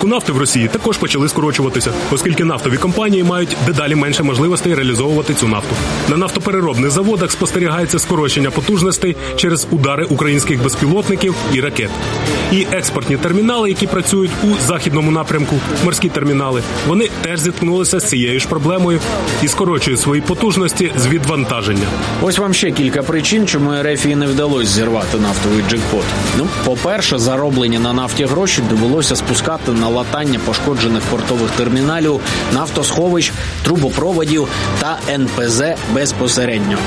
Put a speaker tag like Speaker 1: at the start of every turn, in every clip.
Speaker 1: видобутку нафти в Росії також почали скорочуватися, оскільки нафтові компанії мають дедалі менше можливостей реалізовувати цю нафту. На нафтопереробних заводах спостерігається скорочення потужностей через удари українських безпілотників і ракет. І експортні термінали, які працюють у західному напрямку, морські термінали, вони теж зіткнулися з цією ж проблемою і скорочують свої потужності з відвантаження.
Speaker 2: Ось вам ще кілька причин, чому РФ не вдалося зірвати нафтовий джекпот. По-перше, зароблені на нафті гроші довелося спускати на латання пошкоджених портових терміналів, нафтосховищ, трубопроводів та НПЗ безпосередньо.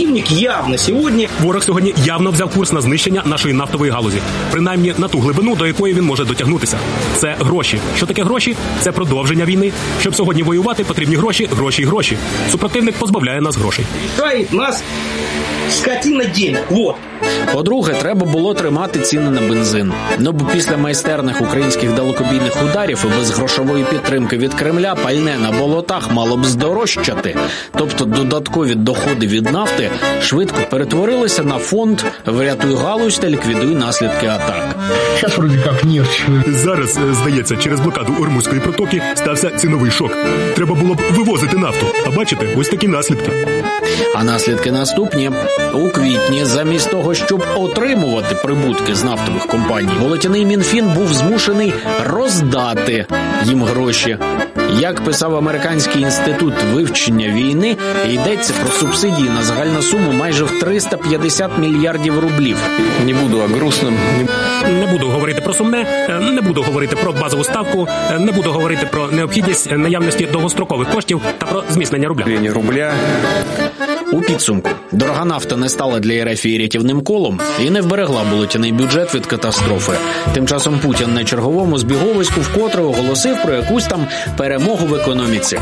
Speaker 1: Ворог сьогодні явно взяв курс на знищення нашої нафтової галузі. Принаймні на ту глибину, до якої він може дотягнутися. Це гроші. Що таке гроші? Це продовження війни. Щоб сьогодні воювати, потрібні гроші, гроші і гроші. Супротивник позбавляє нас грошей.
Speaker 3: Нас скотина денег. Вот.
Speaker 2: По-друге, треба було тримати ціни на бензин. Бо після майстерних українських далекобійних ударів і без грошової підтримки від Кремля пальне на болотах мало б здорожчати. Тобто додаткові доходи від нафти швидко перетворилися на фонд «Врятуй галузь та ліквідуй наслідки атак».
Speaker 1: Зараз, здається, через блокаду Ормузької протоки стався ціновий шок. Треба було б вивозити нафту. А бачите, ось такі наслідки.
Speaker 2: А наслідки наступні. У квітні, замість того, щоб отримувати прибутки з нафтових компаній, болотяний Мінфін був змушений роздати їм гроші. Як писав Американський інститут вивчення війни, йдеться про субсидії на загальну суму майже в 350 мільярдів рублів.
Speaker 4: Не буду о грустном.
Speaker 1: Не буду говорити про сумне, не буду говорити про базову ставку, не буду говорити про необхідність наявності довгострокових коштів та про зміцнення рубля.
Speaker 2: У підсумку, дорога нафта не стала для РФ рятівним колом і не вберегла болотяний бюджет від катастрофи. Тим часом Путін на черговому збіговиську вкотре оголосив про якусь там перемогу в економіці.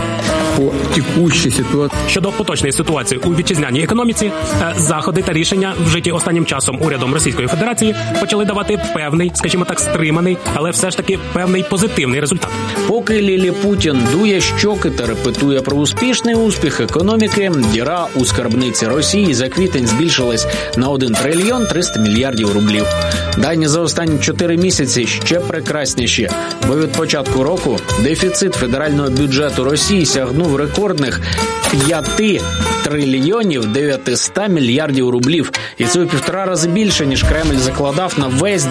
Speaker 1: Щодо поточної ситуації у вітчизняній економіці, заходи та рішення, вжиті останнім часом урядом Російської Федерації, почали давати певний, скажімо так, стриманий, але все ж таки певний позитивний результат.
Speaker 2: Поки Путін дує щоки та репетує про успішний успіх економіки, діра у скарбниці Росії за квітень збільшилась на 1 трильйон 300 мільярдів рублів. Дані за останні 4 місяці ще прекрасніші, бо від початку року дефіцит федерального бюджету Росії сягнув рекордних 5 трильйонів 900 мільярдів рублів. І це у 1,5 рази більше, ніж Кремль закладав на весь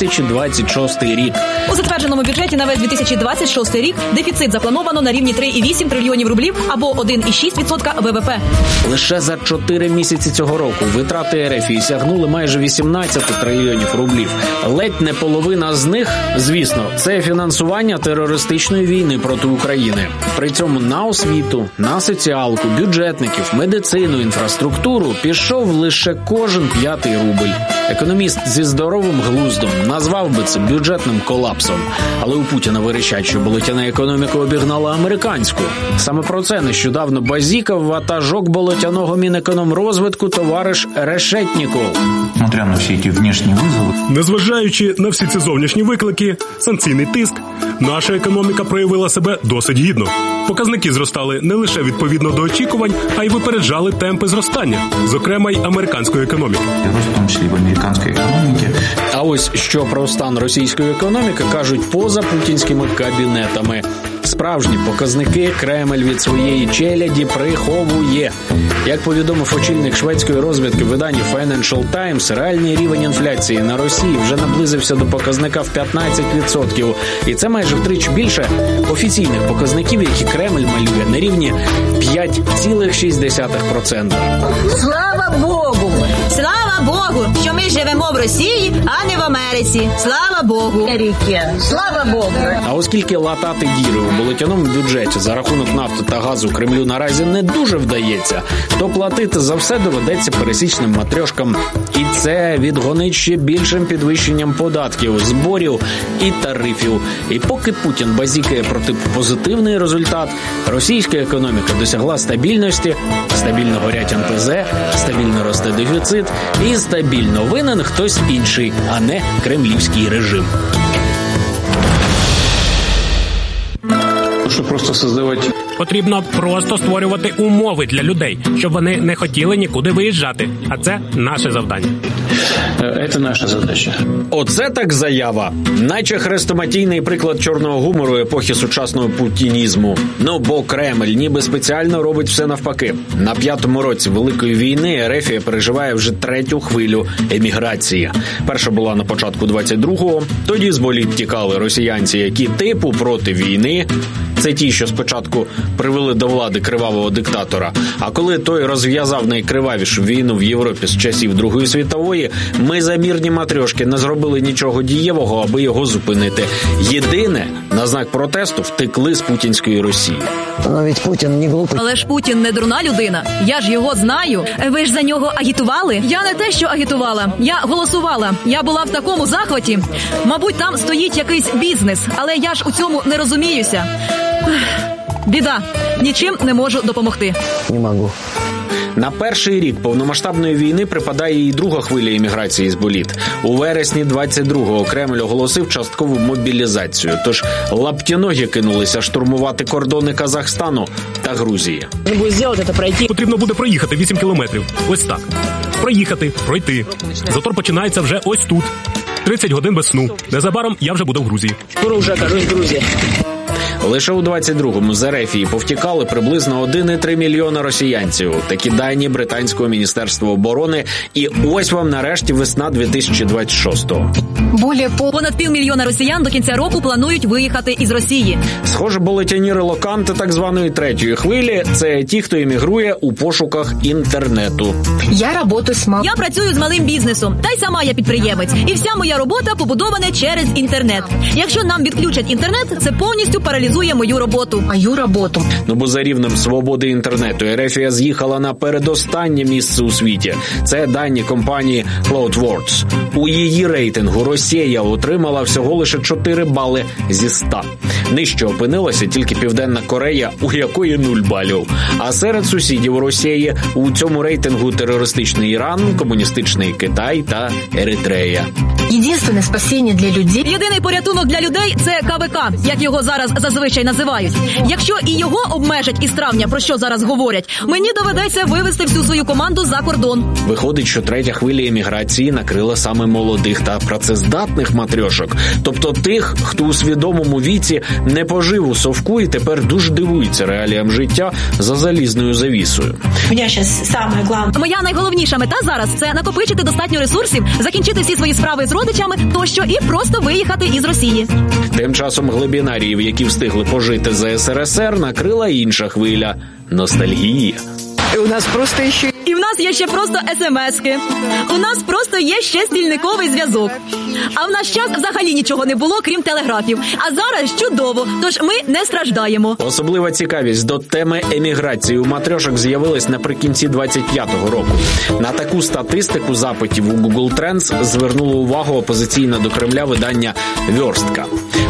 Speaker 2: 2026 рік.
Speaker 5: У затвердженому бюджеті на весь 2026 рік дефіцит заплановано на рівні 3,8 трильйонів рублів або 1,6% ВВП.
Speaker 2: Лише за 4 місяці цього року витрати РФ сягнули майже 18 трильйонів рублів. Ледь не половина з них, звісно, це фінансування терористичної війни проти України. При цьому на освіту, на соціалку, бюджетників, медицину, інфраструктуру пішов лише кожен 5-й рубль. Економіст зі здоровим глуздом назвав би це бюджетним колапсом. Але у Путіна вирішать, що болотяна економіка обігнала американську. Саме про це нещодавно базікав ватажок болотяного Мінекономрозвитку товариш Решетніков.
Speaker 6: Несмотря на всі ці внешні визови.
Speaker 1: Незважаючи на всі ці зовнішні виклики, санкційний тиск, наша економіка проявила себе досить гідно. Показники зростали не лише відповідно до очікувань, а й випереджали темпи зростання, зокрема й американської економіки.
Speaker 6: В тому числі в американській економіці.
Speaker 2: А ось що про стан російської економіки кажуть поза путінськими кабінетами. Справжні показники Кремль від своєї челяді приховує. Як повідомив очільник шведської розвідки в виданні Financial Times, реальний рівень інфляції на Росії вже наблизився до показника в 15%. І це майже втричі більше офіційних показників, які Кремль малює на рівні 5,6%.
Speaker 5: Слава Богу! Слава Богу, що ми живемо в Росії, а не в Америці. Слава Богу! Слава Богу!
Speaker 2: А оскільки латати діри у болотяному бюджеті за рахунок нафти та газу Кремлю наразі не дуже вдається, то платити за все доведеться пересічним матрьошкам. І це відгонить ще більшим підвищенням податків, зборів і тарифів. І поки Путін базікає про позитивний результат, російська економіка досягла стабільності, стабільно горять НПЗ, стабільно росте дефіцит і стабільно винен хтось інший, а не кремлівський режим.
Speaker 4: что просто создавать...
Speaker 1: Потрібно просто створювати умови для людей, щоб вони не хотіли нікуди виїжджати. А це наше завдання.
Speaker 4: Это наша задача.
Speaker 2: Оце так заява. Наче хрестоматійний приклад чорного гумору епохи сучасного путінізму. Ну, бо Кремль ніби спеціально робить все навпаки. На 5-му році Великої війни Ерефія переживає вже 3-ю хвилю еміграції. Перша була на початку 22-го. Тоді з боліт тікали росіянці, які типу проти війни. Це ті, що спочатку привели до влади кривавого диктатора. А коли той розв'язав найкривавішу війну в Європі з часів Другої світової, ми за мирні матрьошки не зробили нічого дієвого, аби його зупинити. Єдине, на знак протесту втекли з путінської Росії.
Speaker 7: Но ведь Путін не глупий.
Speaker 8: Але ж Путін не дурна людина. Я ж його знаю. Ви ж за нього агітували? Я не те, що агітувала. Я голосувала. Я була в такому захваті. Мабуть, там стоїть якийсь бізнес. Але я ж у цьому не розуміюся. Біда. Нічим не можу допомогти.
Speaker 7: Не можу.
Speaker 2: На перший рік повномасштабної війни припадає і друга хвиля еміграції з боліт. У вересні 22-го Кремль оголосив часткову мобілізацію. Тож лаптяногі кинулися штурмувати кордони Казахстану та Грузії.
Speaker 1: Потрібно буде проїхати 8 кілометрів. Ось так. Проїхати, пройти. Затор починається вже ось тут. 30 годин без сну. Незабаром я вже буду в Грузії.
Speaker 3: Скоро вже окажусь в Грузії.
Speaker 2: Лише у 22-му з Ерефії повтікали приблизно 1,3 мільйона росіянців. Такі дані Британського міністерства оборони. І ось вам нарешті весна 2026-го.
Speaker 8: Понад 500 000 росіян до кінця року планують виїхати із Росії.
Speaker 2: Схоже, болотяні-релоканти так званої третьої хвилі – це ті, хто емігрує у пошуках інтернету.
Speaker 8: Я працюю з малим бізнесом, та й сама я підприємець. І вся моя робота побудована через інтернет. Якщо нам відключать інтернет, це повністю паралізує мою роботу.
Speaker 2: Ну бо за рівнем свободи інтернету Ерефія з'їхала на передостаннє місце у світі. Це дані компанії CloudWorks. У її рейтингу Росія отримала всього лише 4 бали зі 100. Нижче опинилася тільки Південна Корея, у якої 0 балів. А серед сусідів Росії у цьому рейтингу терористичний Іран, комуністичний Китай та Еритрея.
Speaker 9: Єдине спасіння для людей.
Speaker 8: Єдиний порятунок для людей – це КВК, як його зараз зазвичай називають. Якщо і його обмежать із травня, про що зараз говорять, мені доведеться вивезти всю свою команду за кордон.
Speaker 2: Виходить, що третя хвиля еміграції накрила саме молодих та працездатних матрьошок. Тобто тих, хто у свідомому віці не пожив у совку і тепер дуже дивується реаліям життя за залізною завісою.
Speaker 8: Моя найголовніша мета зараз – це накопичити достатньо ресурсів, закінчити всі свої справи з родичами тощо і просто виїхати із Росії.
Speaker 2: Тим часом глибінаріїв, які встигли пожити за СРСР, накрила інша хвиля – ностальгія.
Speaker 8: І в нас є ще просто смски. У нас просто є ще стільниковий зв'язок. А в наш час взагалі нічого не було, крім телеграфів. А зараз чудово, тож ми не страждаємо.
Speaker 2: Особлива цікавість до теми еміграції у матрьошок з'явилась наприкінці 25-го року. На таку статистику запитів у Google Trends звернуло увагу опозиційне до Кремля видання «Вёрстка».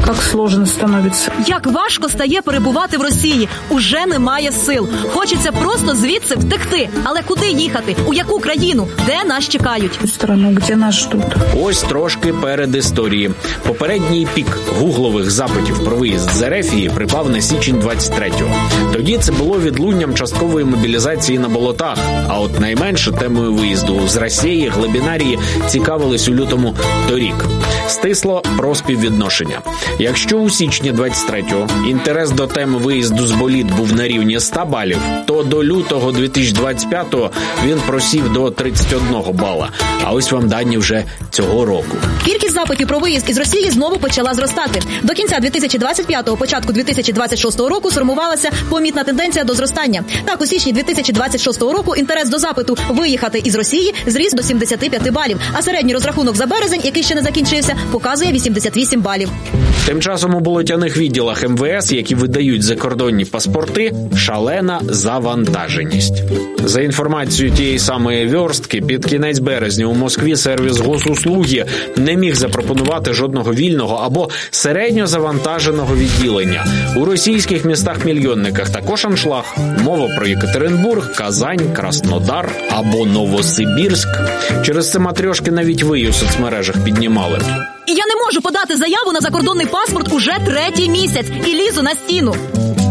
Speaker 8: Як важко стає перебувати в Росії. Уже немає сил. Хочеться просто звідси втекти. Але куди їхати? У яку країну? Де нас чекають?
Speaker 2: Ось трошки перед історії. Попередній пік гуглових запитів про виїзд з Ерефії припав на січень 23-го. Тоді це було відлунням часткової мобілізації на болотах. А от найменше темою виїзду з Росії глибінарії цікавились у лютому торік. Стисло про співвідношення. Якщо у січні 23-го інтерес до теми виїзду з боліт був на рівні 100 балів, то до лютого 2025-го він просів до 31 бала. А ось вам дані вже цього року.
Speaker 8: Кількість запитів про виїзд із Росії знову почала зростати. До кінця 2025-го, початку 2026 року сформувалася помітна тенденція до зростання. Так, у січні 2026 року інтерес до запиту виїхати із Росії зріс до 75 балів, а середній розрахунок за березень, який ще не закінчився, показує 88 балів.
Speaker 2: Тим часом у болотяних відділах МВС, які видають закордонні паспорти, шалена завантаженість. За інформацією тієї самої «Вёрстки», під кінець березня у Москві сервіс госуслуги не міг запропонувати жодного вільного або середньозавантаженого відділення. У російських містах-мільйонниках також аншлаг. Мова про Єкатеринбург, Казань, Краснодар або Новосибірськ. Через це матрьошки навіть виї у соцмережах піднімали.
Speaker 8: І я не можу подати заяву на закордонний паспорт уже 3-й місяць і лізу на стіну.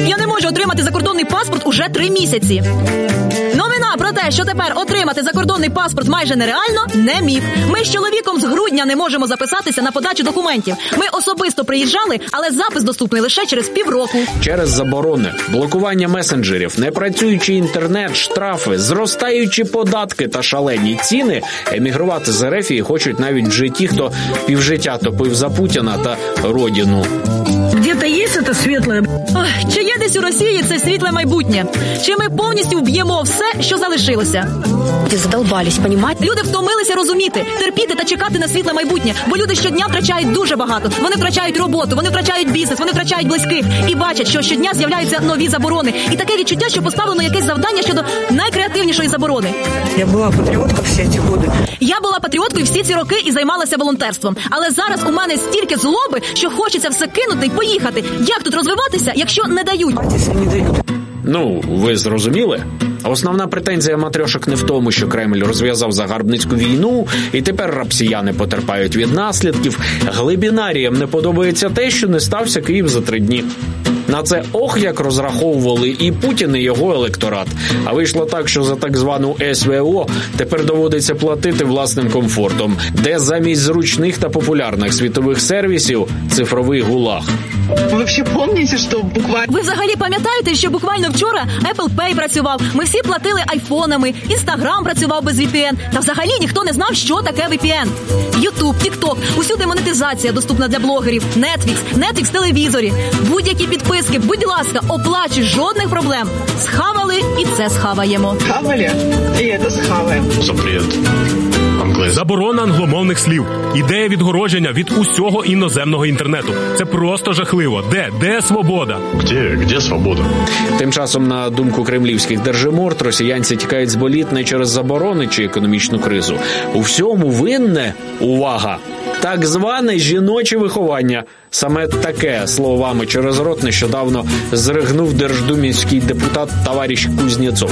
Speaker 8: Я не можу отримати закордонний паспорт уже 3 місяці. Новина про те, що тепер отримати закордонний паспорт майже нереально, не міф. Ми з чоловіком з грудня не можемо записатися на подачу документів. Ми особисто приїжджали, але запис доступний лише через півроку.
Speaker 2: Через заборони, блокування месенджерів, непрацюючий інтернет, штрафи, зростаючі податки та шалені ціни, емігрувати з РФ хочуть навіть вже ті, хто півжиття топив за Путіна та Родину.
Speaker 8: Где-то є це світле? Чи є десь у Росії це світле майбутнє? Чи ми повністю вб'ємо все, що залишилося?
Speaker 9: Задолбались, понимаете?
Speaker 8: Люди втомилися розуміти, терпіти та чекати на світле майбутнє, бо люди щодня втрачають дуже багато. Вони втрачають роботу, вони втрачають бізнес, вони втрачають близьких і бачать, що щодня з'являються нові заборони. І таке відчуття, що поставлено якесь завдання щодо найкреативнішої заборони.
Speaker 10: Я була патріоткою всі ці роки.
Speaker 8: Я була патріоткою всі ці роки і займалася волонтерством. Але зараз у мене стільки злоби, що хочеться все кинути і поїхати. Як тут розвиватися, якщо не дають?
Speaker 2: Ну, ви зрозуміли? Основна претензія матрьошок не в тому, що Кремль розв'язав загарбницьку війну, і тепер росіяни потерпають від наслідків. Глибінаріям не подобається те, що не стався Київ за 3 дні. На це як розраховували і Путін, і його електорат. А вийшло так, що за так звану СВО тепер доводиться платити власним комфортом, де замість зручних та популярних світових сервісів цифровий гулаг.
Speaker 10: Ви взагалі пам'ятаєте, що буквально...
Speaker 8: Ви взагалі пам'ятаєте, що буквально вчора Apple Pay працював, ми всі платили айфонами, Instagram працював без VPN, та взагалі ніхто не знав, що таке VPN. YouTube, TikTok, усюди монетизація доступна для блогерів, Netflix в телевізорі, будь-які підписки, будь ласка, оплачуй, жодних проблем. Схавали і це схаваємо.
Speaker 10: Схавали і це схаваємо.
Speaker 1: Запрет. Заборона англомовних слів. Ідея відгородження від усього іноземного інтернету. Це просто жахливо. Де свобода?
Speaker 11: Де свобода?
Speaker 2: Тим часом, на думку кремлівських держиморд, росіянці тікають з боліт не через заборони чи економічну кризу. У всьому винне, увага, так зване жіноче виховання. Саме таке, словами через рот, нещодавно зригнув держдумівський депутат товариш Кузнєцов.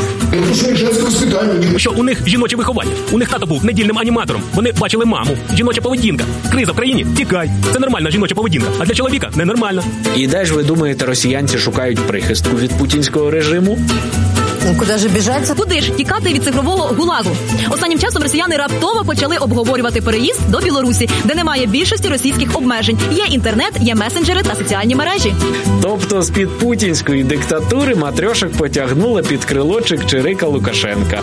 Speaker 1: Що у них жіноче виховання? У них тато був недільним аніматором. Вони бачили маму. Жіноча поведінка. Криза в країні? Тікай. Це нормальна жіноча поведінка. А для чоловіка ненормальна.
Speaker 2: І де ж, ви думаєте, росіянці шукають прихистку від путінського режиму?
Speaker 5: Куди ж біжать?
Speaker 8: Куди ж тікати від цифрового гулагу? Останнім часом росіяни раптово почали обговорювати переїзд до Білорусі, де немає більшості російських обмежень. Є інтернет, є месенджери та соціальні мережі.
Speaker 2: Тобто з-під путінської диктатури матрьошок потягнули під крило Чикчирика Лукашенка.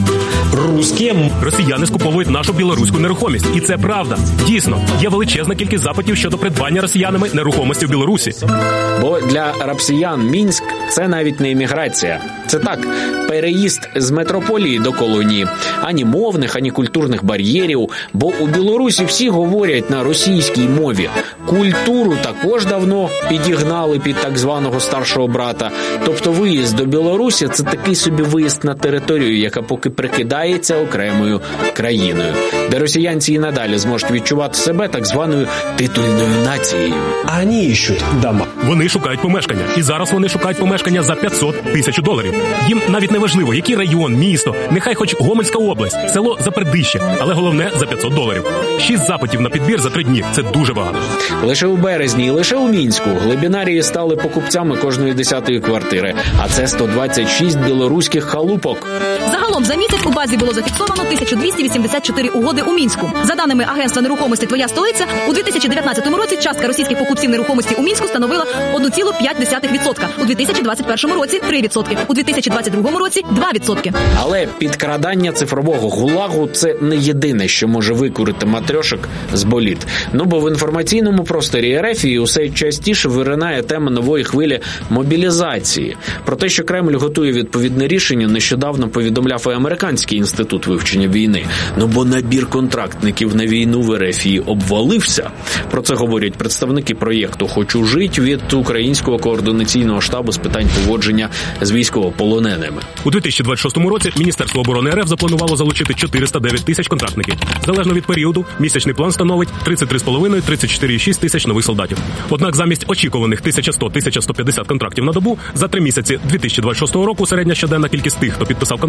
Speaker 1: Росіяни скуповують нашу білоруську нерухомість. І це правда. Дійсно, є величезна кількість запитів щодо придбання росіянами нерухомості в Білорусі.
Speaker 2: Бо для росіян Мінськ – це навіть не імміграція. Це так, переїзд з метрополії до колонії. Ані мовних, ані культурних бар'єрів. Бо у Білорусі всі говорять на російській мові. Культуру також давно підігнали під так званого старшого брата. Тобто виїзд до Білорусі – це такий собі виїзд на територію, яка поки прикидається окремою країною, де росіянці і надалі зможуть відчувати себе так званою титульною нацією.
Speaker 12: А вони іщуть дома.
Speaker 1: Вони шукають помешкання. І зараз вони шукають помешкання за $500 тисяч. Їм навіть не важливо, який район, місто, нехай хоч Гомельська область, село Запердище, але головне за $500. 6 запитів на підбір за 3 дні – це дуже багато.
Speaker 2: Лише у березні і лише у Мінську глибінарії стали покупцями кожної 10-ї квартири, а це 126 білоруських халупок.
Speaker 8: Загалом за місяць у базі було зафіксовано 1284 угоди у Мінську. За даними агентства нерухомості «Твоя столиця», у 2019 році частка російських покупців нерухомості у Мінську становила 1,5%, у 2021 році – 3%, у 2022 році – 2%.
Speaker 2: Але підкрадання цифрового гулагу – це не єдине, що може викурити матрьошок з боліт. Ну, бо в інформаційному просторі РФ усе частіше виринає тема нової хвилі мобілізації. Про те, що Кремль готує відповідне рішення, нещодавно повідомляв і Американський інститут вивчення війни. Ну, бо набір контрактників на війну в РФ обвалився. Про це говорять представники проєкту «Хочу жить» від Українського координаційного штабу з питань поводження з військовополоненими.
Speaker 1: У 2026 році Міністерство оборони РФ запланувало залучити 409 тисяч контрактників. Залежно від періоду, місячний план становить 33,5-34,6 тисяч нових солдатів. Однак замість очікуваних 1100-1150 контрактів на добу, за 3 місяці 2026 року середня щоденна кількість тих, хто підписав контракт, становить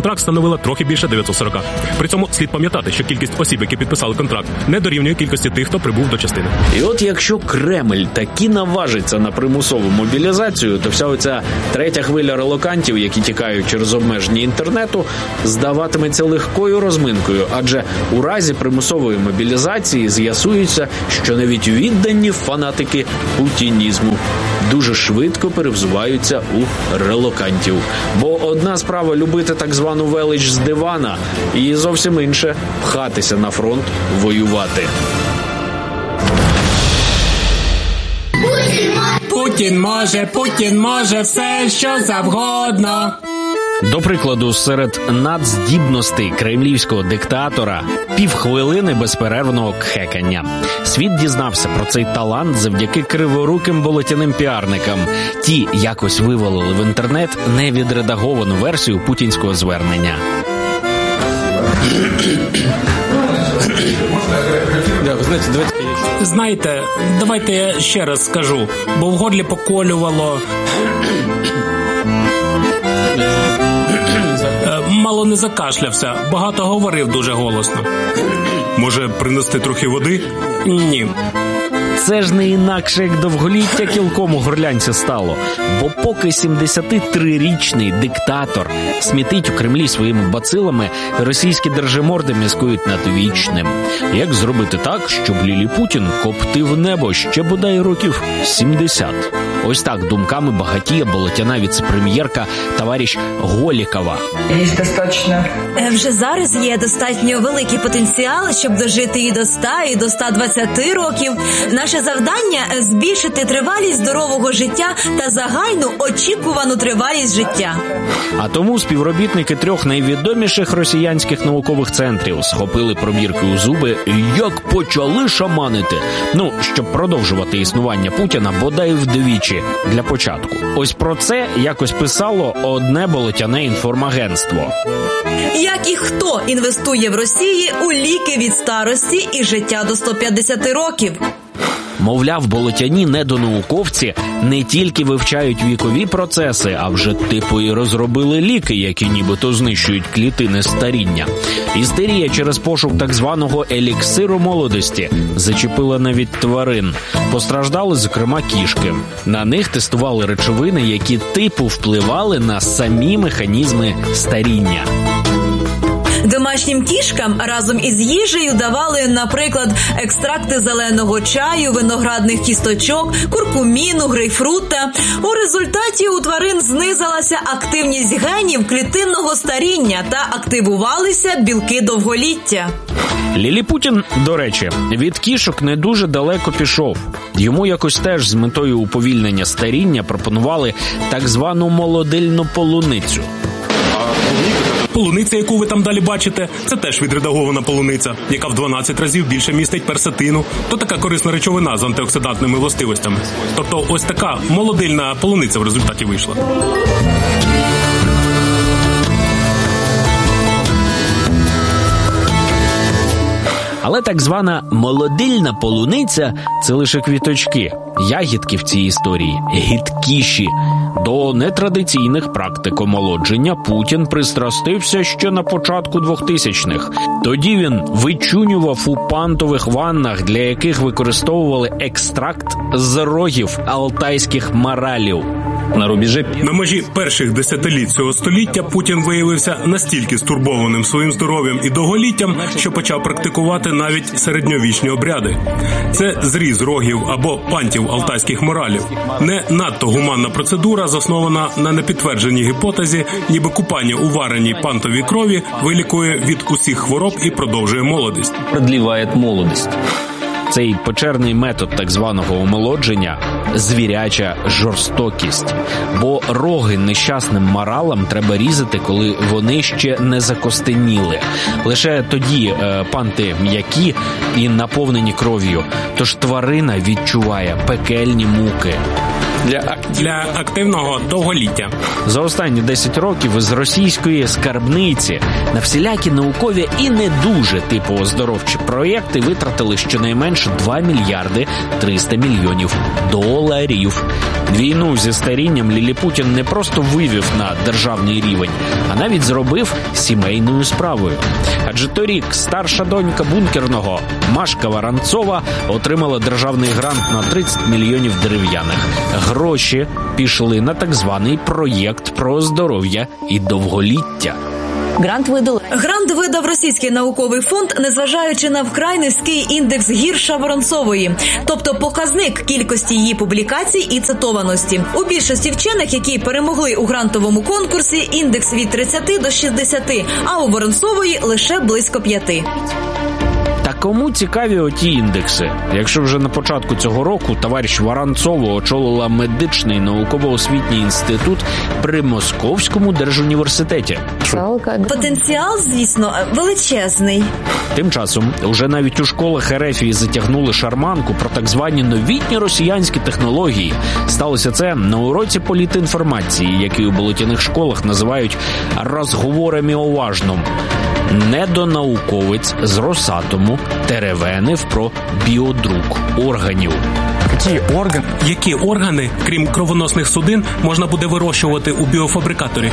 Speaker 1: становила трохи більше 940. При цьому слід пам'ятати, що кількість осіб, які підписали контракт, не дорівнює кількості тих, хто прибув до частини.
Speaker 2: І от якщо Кремль таки наважиться на примусову мобілізацію, то вся оця третя хвиля релокантів, які тікають через обмеження інтернету, здаватиметься легкою розминкою, адже у разі примусової мобілізації з'ясується, що навіть віддані фанатики путінізму дуже швидко перевзуваються у релокантів. Бо одна справа любити так звану велич з дивана, і зовсім інше – пхатися на фронт воювати. Путін може все, що завгодно. До прикладу, серед надздібностей кремлівського диктатора – півхвилини безперервного кхекання. Світ дізнався про цей талант завдяки криворуким болотяним піарникам. Ті якось вивалили в інтернет невідредаговану версію путінського звернення.
Speaker 1: Знаєте, давайте я ще раз скажу, бо в горлі поколювало. Мало не закашлявся, багато говорив дуже голосно. Може, принести трохи води? Ні.
Speaker 2: Це ж не інакше, як довголіття кілком у горлянці стало. Бо поки 73-річний диктатор смітить у Кремлі своїми бацилами, російські держиморди міскують над вічним. Як зробити так, щоб Ліліпутін коптив небо ще бодай років 70? Ось так думками багатіє болотяна віце-прем'єрка товариш Голікова.
Speaker 5: Вже зараз є достатньо великий потенціал, щоб дожити і до 100, і до 120 років. Наше завдання – збільшити тривалість здорового життя та загальну очікувану тривалість життя.
Speaker 2: А тому співробітники трьох найвідоміших росіянських наукових центрів схопили пробірки у зуби і як почали шаманити. Ну, щоб продовжувати існування Путіна бодай вдвічі для початку. Ось про це якось писало одне болотяне інформагентство.
Speaker 5: Як і хто інвестує в Росії у ліки від старості і життя до 150 років?
Speaker 2: Мовляв, болотяні недонауковці не тільки вивчають вікові процеси, а вже типу і розробили ліки, які нібито знищують клітини старіння. Істерія через пошук так званого еліксиру молодості зачепила навіть тварин. Постраждали, зокрема, кішки. На них тестували речовини, які типу впливали на самі механізми старіння.
Speaker 5: Домашнім кішкам разом із їжею давали, наприклад, екстракти зеленого чаю, виноградних кісточок, куркуміну, грейпфрута. У результаті у тварин знизилася активність генів клітинного старіння та активувалися білки довголіття.
Speaker 2: Ліліпутін, до речі, від кішок не дуже далеко пішов. Йому якось теж з метою уповільнення старіння пропонували так звану молодильну полуницю.
Speaker 1: Полуниця, яку ви там далі бачите, це теж відредагована полуниця, яка в 12 разів більше містить персетину. То така корисна речовина з антиоксидантними властивостями. Тобто ось така молодильна полуниця в результаті вийшла.
Speaker 2: Але так звана молодильна полуниця – це лише квіточки. Ягідки в цій історії гидкіші. До нетрадиційних практик омолодження Путін пристрастився ще на початку 2000-х. Тоді він вичунював у пантових ваннах, для яких використовували екстракт з рогів алтайських маралів.
Speaker 1: На межі перших десятиліть цього століття Путін виявився настільки стурбованим своїм здоров'ям і довголіттям, що почав практикувати навіть середньовічні обряди. Це зріз рогів або пантів алтайських моралів. Не надто гуманна процедура, заснована на непідтвердженій гіпотезі, ніби купання у вареній пантовій крові вилікує від усіх хвороб і продовжує молодість.
Speaker 2: Продліває молодість. Цей печерний метод так званого омолодження – звіряча жорстокість. Бо роги нещасним маралам треба різати, коли вони ще не закостеніли. Лише тоді панти м'які і наповнені кров'ю. Тож тварина відчуває пекельні муки.
Speaker 1: Для активного довголіття.
Speaker 2: За останні 10 років із російської скарбниці на всілякі наукові і не дуже типу оздоровчі проєкти витратили щонайменше 2 мільярди 300 мільйонів доларів. Війну зі старінням Ліліпутін не просто вивів на державний рівень, а навіть зробив сімейною справою. Адже торік старша донька бункерного Машка Воронцова отримала державний грант на 30 мільйонів дерев'яних. Гроші пішли на так званий проєкт про здоров'я і довголіття.
Speaker 5: Грант видав Російський науковий фонд, незважаючи на вкрай низький індекс гірша Воронцової, тобто показник кількості її публікацій і цитованості. У більшості вчених, які перемогли у грантовому конкурсі, індекс від 30 до 60, а у Воронцової лише близько 5.
Speaker 2: Та кому цікаві оті індекси? Якщо вже на початку цього року товариш Воронцова очолила медичний науково-освітній інститут при Московському держуніверситеті.
Speaker 5: Потенціал, звісно, величезний.
Speaker 2: Тим часом уже навіть у школах Ерефії затягнули шарманку про так звані новітні росіянські технології. Сталося це на уроці політінформації, який у болотяних школах називають «розговорами о важном». Недонауковець з Росатому теревенив про біодрук органів.
Speaker 1: Які органи, крім кровоносних судин, можна буде вирощувати у біофабрикаторі?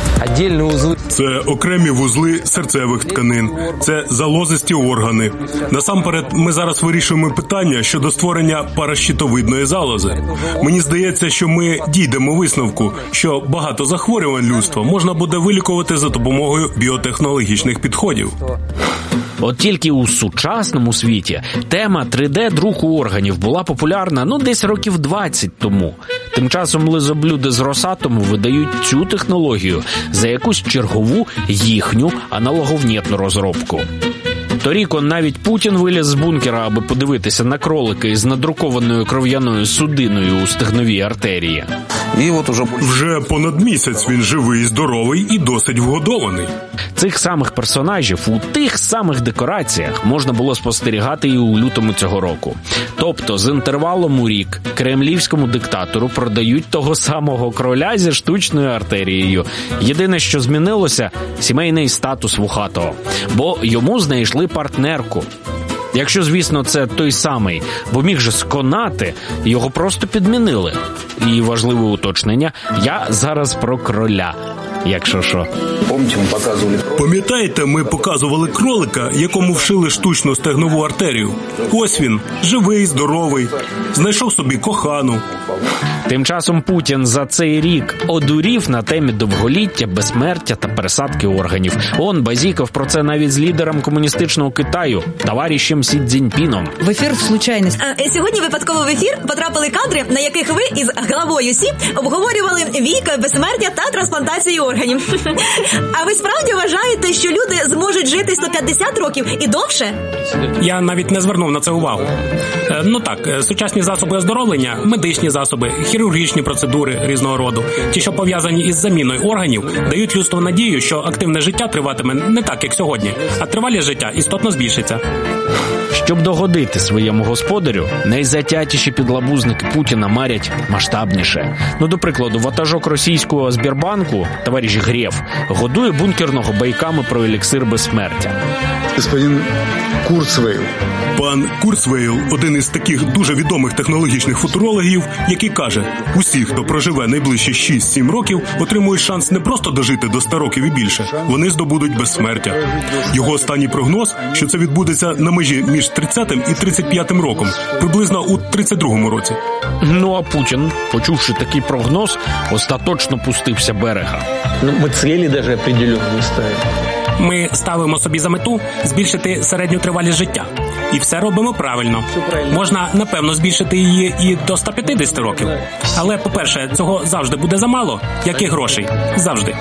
Speaker 1: Це окремі вузли серцевих тканин, це залозисті органи. Насамперед, ми зараз вирішуємо питання щодо створення паращитовидної залози. Мені здається, що ми дійдемо висновку, що багато захворювань людства можна буде вилікувати за допомогою біотехнологічних підходів.
Speaker 2: От тільки у сучасному світі тема 3D-друку органів була популярна, десь років 20 тому. Тим часом лизоблюди з Росатому видають цю технологію за якусь чергову їхню аналоговнєтну розробку. Торік навіть Путін виліз з бункера, аби подивитися на кролика із надрукованою кров'яною судиною у стегновій артерії.
Speaker 1: Вже понад місяць він живий, здоровий і досить вгодований.
Speaker 2: Цих самих персонажів у тих самих декораціях можна було спостерігати і у лютому цього року. Тобто з інтервалом у рік кремлівському диктатору продають того самого кроля зі штучною артерією. Єдине, що змінилося – сімейний статус вухатого. Бо йому знайшли партнерку. Якщо, звісно, це той самий, бо міг же сконати, його просто підмінили. І важливе уточнення – я зараз про кроля, якщо що.
Speaker 1: Пам'ятаєте, ми показували кролика, якому вшили штучну стегнову артерію? Ось він, живий, здоровий, знайшов собі кохану.
Speaker 2: Тим часом Путін за цей рік одурів на темі довголіття, безсмертя та пересадки органів. Он базікав про це навіть з лідером комуністичного Китаю, товаришем Сі Цзіньпіном.
Speaker 8: В ефір случайність.
Speaker 5: Сьогодні випадково в ефір потрапили кадри, на яких ви із главою Сі обговорювали вік, безсмертя та трансплантацію органів. А ви справді вважаєте, що люди зможуть жити 150 років і довше?
Speaker 1: Я навіть не звернув на це увагу. Сучасні засоби оздоровлення, медичні засоби, хірургічні процедури різного роду, ті, що пов'язані із заміною органів, дають людству надію, що активне життя триватиме не так, як сьогодні, а тривалість життя істотно збільшиться.
Speaker 2: Щоб догодити своєму господарю, найзатятіші підлабузники Путіна марять масштабніше. До прикладу, ватажок російського Сбербанку, товариш Греф, годує бункерного байками про еліксир безсмертя.
Speaker 11: Господин Курцвейл.
Speaker 1: Пан Курцвейл – один із таких дуже відомих технологічних футурологів, який каже, усі, хто проживе найближчі 6-7 років, отримують шанс не просто дожити до 100 років і більше, вони здобудуть безсмертя. Його останній прогноз, що це відбудеться на межі між 30-м і 35-м роком, приблизно у 32-му році.
Speaker 2: А Путін, почувши такий прогноз, остаточно пустився берега.
Speaker 12: Мы цели даже определенные ставим.
Speaker 1: Ми ставимо собі за мету збільшити середню тривалість життя. І все робимо правильно. Можна, напевно, збільшити її і до 150 років. Але, по-перше, цього завжди буде замало, як і грошей. Завжди.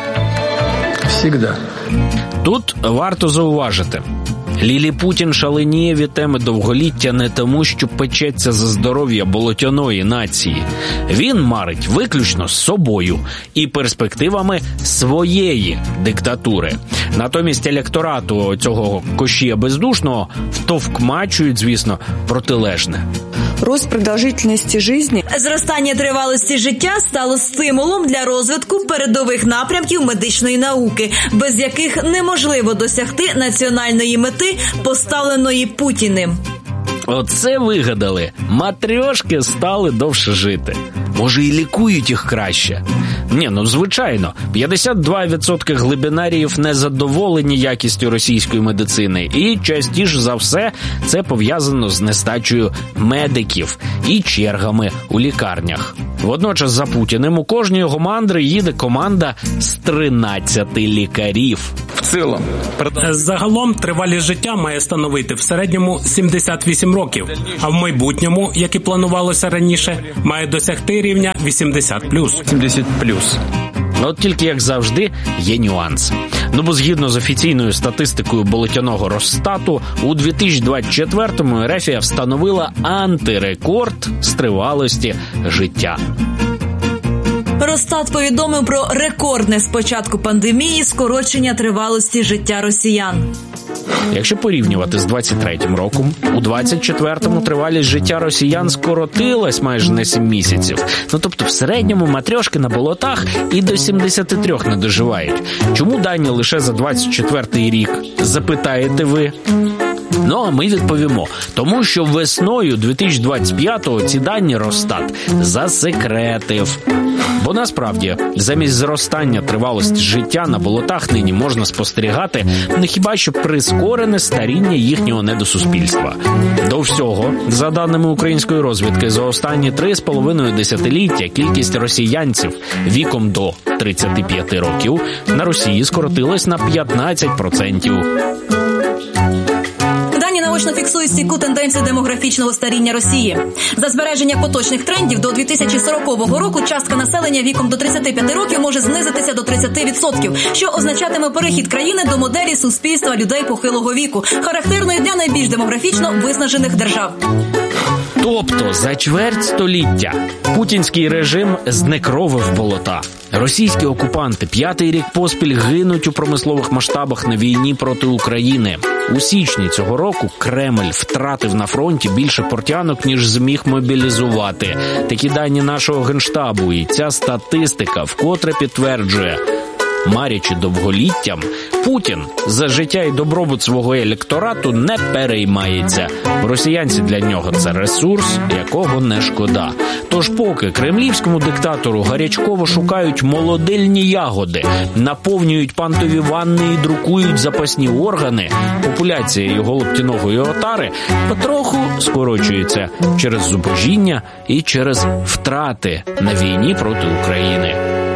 Speaker 11: Всегда.
Speaker 2: Тут варто зауважити. Ліліпутін шаленіє від теми довголіття не тому, що печеться за здоров'я болотяної нації. Він марить виключно з собою і перспективами своєї диктатури. Натомість електорату цього кошія бездушного втовкмачують, звісно, протилежне.
Speaker 10: Рост продовжительності життя.
Speaker 5: Зростання тривалості життя стало стимулом для розвитку передових напрямків медичної науки, без яких неможливо досягти національної мети, поставленої Путіним.
Speaker 2: Оце вигадали. Матрьошки стали довше жити. Може, і лікують їх краще? Ні, ну звичайно. 52% глибинаріїв не задоволені якістю російської медицини. І частіше за все це пов'язано з нестачею медиків і чергами у лікарнях. Водночас за Путіним у кожній його мандри їде команда з 13 лікарів.
Speaker 11: В цілому.
Speaker 1: Загалом тривалість життя має становити в середньому 78 років, а в майбутньому, як і планувалося раніше, має досягти рівня 80+.
Speaker 11: 70+.
Speaker 2: От тільки, як завжди, є нюанс. Ну бо згідно з офіційною статистикою болотяного Росстату, у 2024-му Ерефія встановила антирекорд з тривалості життя.
Speaker 5: Росстат повідомив про рекордне з початку пандемії скорочення тривалості життя росіян.
Speaker 2: Якщо порівнювати з 23-м роком, у 24-му тривалість життя росіян скоротилась майже на 7 місяців. Ну тобто в середньому матрьошки на болотах і до 73 не доживають. Чому дані лише за 24-й рік? Запитаєте ви? Ну, а ми відповімо. Тому що весною 2025-го ці дані Росстат засекретив. Бо насправді, замість зростання тривалості життя на болотах нині можна спостерігати не хіба що прискорене старіння їхнього недосуспільства. До всього, за даними української розвідки, за останні 3,5 десятиліття кількість росіянців віком до 35 років на Росії скоротилась на 15%.
Speaker 5: Наочно фіксують стійку тенденцію демографічного старіння Росії. За збереження поточних трендів до 2040 року частка населення віком до 35 років може знизитися до 30%, що означатиме перехід країни до моделі суспільства людей похилого віку, характерної для найбільш демографічно виснажених держав.
Speaker 2: Тобто за чверть століття путінський режим знекровив болота. Російські окупанти 5-й рік поспіль гинуть у промислових масштабах на війні проти України. У січні цього року Кремль втратив на фронті більше портянок, ніж зміг мобілізувати. Такі дані нашого Генштабу, і ця статистика вкотре підтверджує: марячи довголіттям, Путін за життя і добробут свого електорату не переймається. Росіянці для нього – це ресурс, якого не шкода. Тож поки кремлівському диктатору гарячково шукають молодильні ягоди, наповнюють пантові ванни і друкують запасні органи, популяція його лоптяної отари потроху скорочується через зубожіння і через втрати на війні проти України.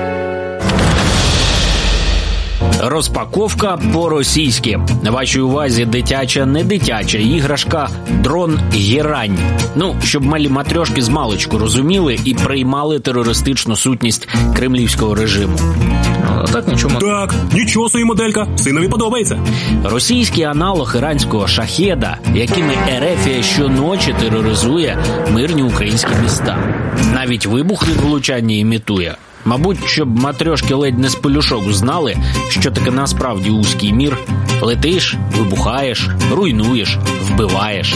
Speaker 2: Розпаковка по-російськи. На вашій увазі дитяча, не дитяча іграшка дрон «Герань». Ну, щоб малі матрьошки з маличку розуміли і приймали терористичну сутність кремлівського режиму.
Speaker 1: Так, нічого собі моделька, синові подобається.
Speaker 2: Російський аналог іранського шахеда, якими Ерефія щоночі тероризує мирні українські міста. Навіть вибух від влучання імітує. Мабуть, щоб матрьошки ледь не з пелюшок знали, що таке насправді узький мір. Летиш, вибухаєш, руйнуєш, вбиваєш.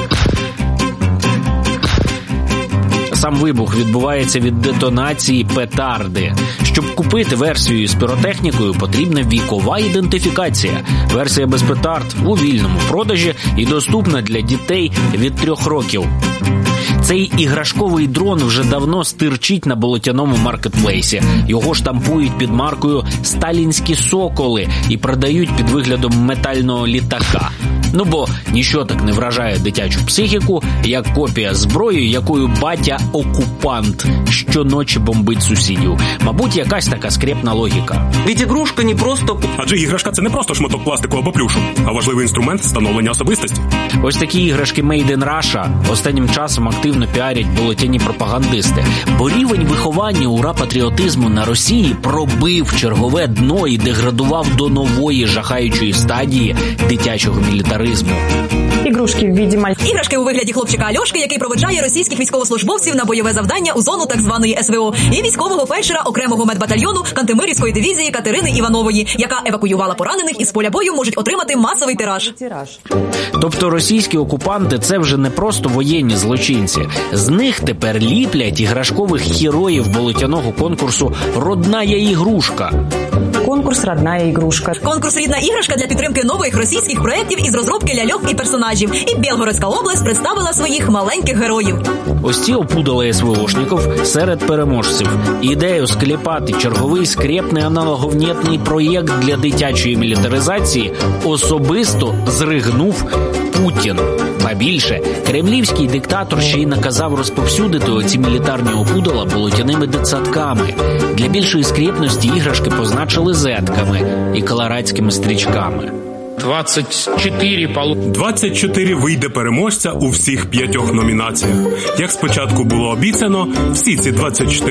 Speaker 2: Сам вибух відбувається від детонації петарди. Щоб купити версію з піротехнікою, потрібна вікова ідентифікація. Версія без петард у вільному продажі і доступна для дітей від 3 років. Цей іграшковий дрон вже давно стирчить на болотяному маркетплейсі. Його штампують під маркою «Сталінські соколи» і продають під виглядом метального літака. Ну бо ніщо так не вражає дитячу психіку, як копія зброї, якою батя-окупант щоночі бомбить сусідів. Мабуть, якась така скрєпна логіка.
Speaker 3: Ведь ігрушка не просто...
Speaker 1: Адже іграшка – це не просто шматок пластику або плюшу, а важливий інструмент становлення особистості.
Speaker 2: Ось такі іграшки Made in Russia останнім часом активно піарять болотяні пропагандисти. Бо рівень виховання ура-патріотизму на Росії пробив чергове дно і деградував до нової жахаючої стадії дитячого мілітаризму.
Speaker 10: Ігрушки в віді
Speaker 5: Іграшки у вигляді хлопчика Альошки, який проведжає російських військовослужбовців на бойове завдання у зону так званої СВО, і військового фельдшера окремого медбатальйону Кантемирівської дивізії Катерини Іванової, яка евакуювала поранених із поля бою, можуть отримати масовий тираж.
Speaker 2: Тобто російські окупанти – це вже не просто воєнні злочинці. З них тепер ліплять іграшкових героїв болотяного конкурсу «Родная ігрушка».
Speaker 10: конкурс «Родная игрушка».
Speaker 5: Конкурс «Рідна іграшка» для підтримки нових російських проєктів із розробки ляльок і персонажів. І Білгородська область представила своїх маленьких героїв.
Speaker 2: Ось ці опудали СВОшників серед переможців. Ідею склепати черговий скрепний аналоговнєтний проєкт для дитячої мілітаризації особисто зригнув Путін. Ба більше, кремлівський диктатор ще й наказав розповсюдити оці мілітарні опудала болотяними дитсадками. Для більшої скрєпності іграшки позначили зетками і колорадськими стрічками.
Speaker 1: 24 вийде переможця у всіх 5 номінаціях. Як спочатку було обіцяно, всі ці 24